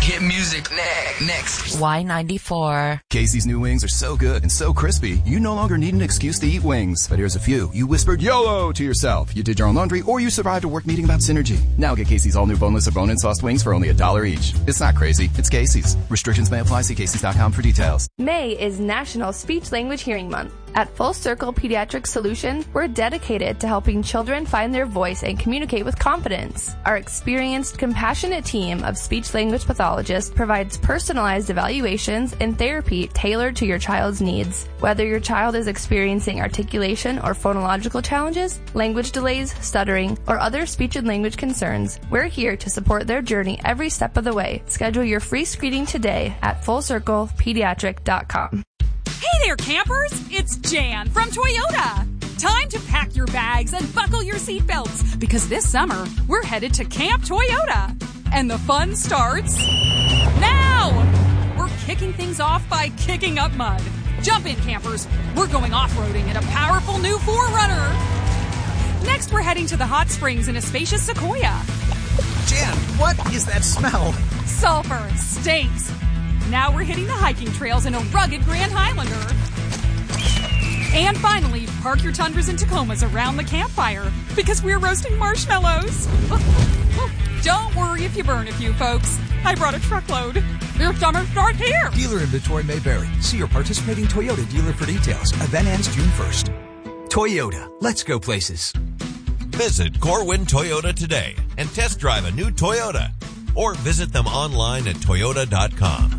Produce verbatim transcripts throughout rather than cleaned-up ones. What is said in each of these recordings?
Hit music ne- next. Y ninety-four. Casey's new wings are so good and so crispy, you no longer need an excuse to eat wings. But here's a few. You whispered YOLO to yourself. You did your own laundry, or you survived a work meeting about synergy. Now get Casey's all new boneless or bone-in sauced wings for only a dollar each. It's not crazy. It's Casey's. Restrictions may apply. See Casey's dot com for details. May is National Speech Language Hearing Month. At Full Circle Pediatric Solution, we're dedicated to helping children find their voice and communicate with confidence. Our experienced, compassionate team of speech-language pathologists provides personalized evaluations and therapy tailored to your child's needs. Whether your child is experiencing articulation or phonological challenges, language delays, stuttering, or other speech and language concerns, we're here to support their journey every step of the way. Schedule your free screening today at full circle pediatric dot com. Hey there, campers! It's Jan from Toyota. Time to pack your bags and buckle your seatbelts, because this summer, we're headed to Camp Toyota. And the fun starts now! We're kicking things off by kicking up mud. Jump in, campers. We're going off-roading in a powerful new four runner. Next, we're heading to the hot springs in a spacious Sequoia. Jan, what is that smell? Sulfur stinks. Now we're hitting the hiking trails in a rugged Grand Highlander. And finally, park your Tundras and Tacomas around the campfire, because we're roasting marshmallows. Don't worry if you burn a few, folks. I brought a truckload. Your summer starts here. Dealer inventory may vary. See your participating Toyota dealer for details. Event ends June first. Toyota. Let's go places. Visit Corwin Toyota today and test drive a new Toyota. Or visit them online at toyota dot com.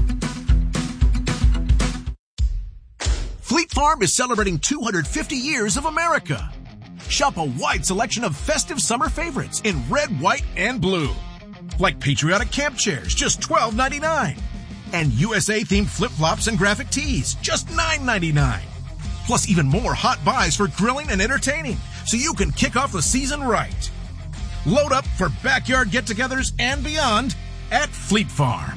Fleet Farm is celebrating two hundred fifty years of America. Shop a wide selection of festive summer favorites in red, white, and blue. Like patriotic camp chairs, just twelve ninety-nine. And U S A-themed flip-flops and graphic tees, just nine ninety-nine. Plus even more hot buys for grilling and entertaining, so you can kick off the season right. Load up for backyard get-togethers and beyond at Fleet Farm.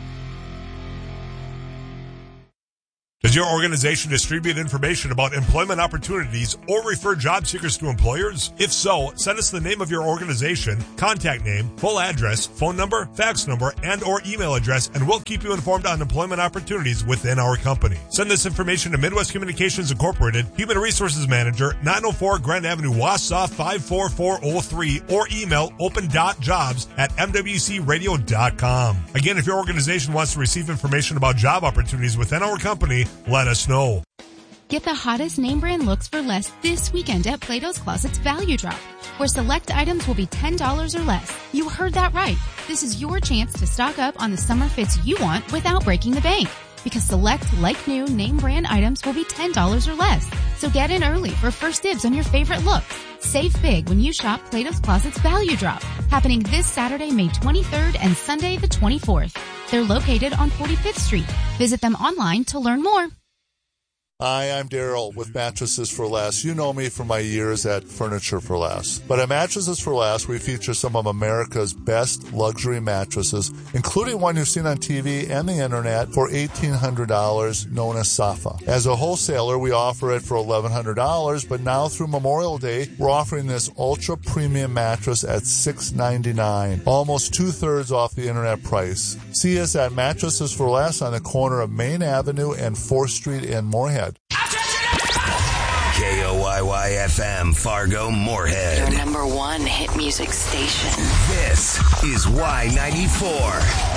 Does your organization distribute information about employment opportunities or refer job seekers to employers? If so, send us the name of your organization, contact name, full address, phone number, fax number, and or email address, and we'll keep you informed on employment opportunities within our company. Send this information to Midwest Communications Incorporated, Human Resources Manager, nine oh four Grand Avenue, Wausau, five four four oh three, or email open dot jobs at m w c radio dot com. Again, if your organization wants to receive information about job opportunities within our company, let us know. Get the hottest name brand looks for less this weekend at Plato's Closet's Value Drop, where select items will be ten dollars or less. You heard that right. This is your chance to stock up on the summer fits you want without breaking the bank, because select like new name brand items will be ten dollars or less. So get in early for first dibs on your favorite looks. Save big when you shop Plato's Closet's Value Drop, happening this Saturday, May twenty-third and Sunday the twenty-fourth. They're located on forty-fifth Street. Visit them online to learn more. Hi, I'm Daryl with Mattresses for Less. You know me from my years at Furniture for Less. But at Mattresses for Less, we feature some of America's best luxury mattresses, including one you've seen on T V and the internet for eighteen hundred dollars, known as Safa. As a wholesaler, we offer it for eleven hundred dollars, but now through Memorial Day, we're offering this ultra premium mattress at six ninety-nine, almost two-thirds off the internet price. See us at Mattresses for Less on the corner of Main Avenue and fourth Street in Moorhead. K O Y Y F M, Fargo, Moorhead. Your number one hit music station. This is Y ninety-four.